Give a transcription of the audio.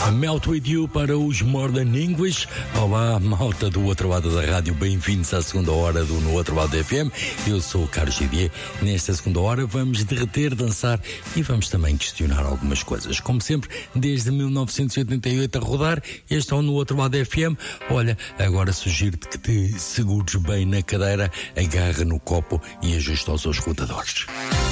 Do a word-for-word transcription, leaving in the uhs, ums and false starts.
Melt With You para os Modern English. Olá, malta do outro lado da rádio, bem-vindos à segunda hora do No Outro Lado da F M. Eu sou o Carlos Givier. Nesta segunda hora vamos derreter, dançar e vamos também questionar algumas coisas. Como sempre, desde mil novecentos e oitenta e oito a rodar, este é o No Outro Lado da F M. Olha, agora sugiro-te que te segures bem na cadeira, agarra no copo e ajusta aos seus rotadores.